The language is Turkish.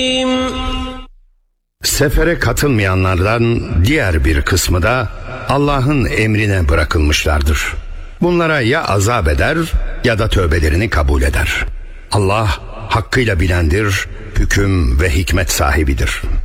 Sefere katılmayanlardan diğer bir kısmı da Allah'ın emrine bırakılmışlardır. Bunlara ya azap eder ya da tövbelerini kabul eder. Allah hakkıyla bilendir, hüküm ve hikmet sahibidir.